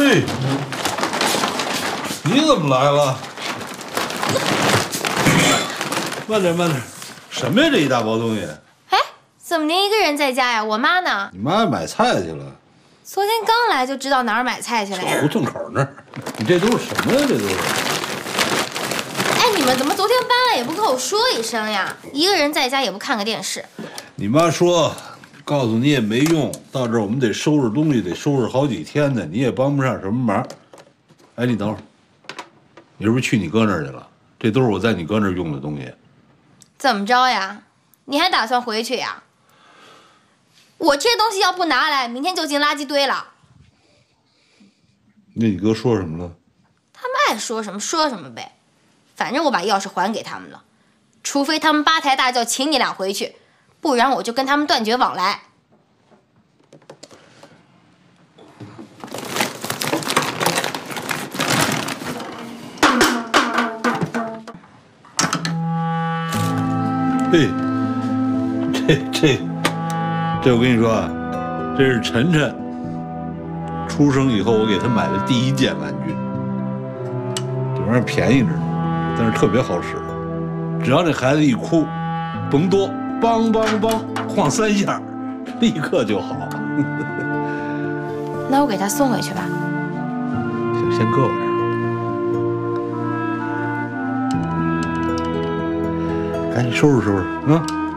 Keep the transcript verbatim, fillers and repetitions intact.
嘿，你怎么来了？慢点，慢点，什么呀？这一大包东西。 哎，怎么您一个人在家呀？我妈呢？ 你妈买菜去了。 昨天刚来就知道哪儿买菜去了呀？ 胡同口那儿。你这都是什么呀？这都是。 哎，你们怎么昨天搬来也不跟我说一声呀？一个人在家也不看个电视。 你妈说，告诉你也没用，到这儿我们得收拾东西，得收拾好几天呢，你也帮不上什么忙。哎，你等会儿，你是不是去你哥那儿去了？这都是我在你哥那儿用的东西。 怎么着呀？你还打算回去呀？我这些东西要不拿来，明天就进垃圾堆了。 那你哥说什么了？ 他们爱说什么说什么呗，反正我把钥匙还给他们了，除非他们八抬大轿请你俩回去，不然我就跟他们断绝往来。 嘿，这这这，我跟你说啊，这是晨晨出生以后我给他买的第一件玩具。这玩意儿便宜着呢，但是特别好使。只要这孩子一哭，甭多，梆梆梆晃三下，立刻就好。 那我给他送回去吧。 行，先搁我这儿，赶紧收拾收拾啊。